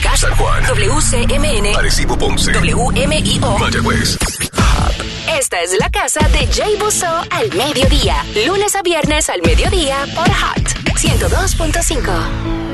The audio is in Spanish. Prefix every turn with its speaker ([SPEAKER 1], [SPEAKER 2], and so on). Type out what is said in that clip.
[SPEAKER 1] Caracas,
[SPEAKER 2] San Juan,
[SPEAKER 1] WCMN,
[SPEAKER 2] Arecibo, Ponce,
[SPEAKER 1] WMIO,
[SPEAKER 2] Mayagüez.
[SPEAKER 1] Esta es la casa de Jay Busso al mediodía, lunes a viernes al mediodía por Hot 102.5.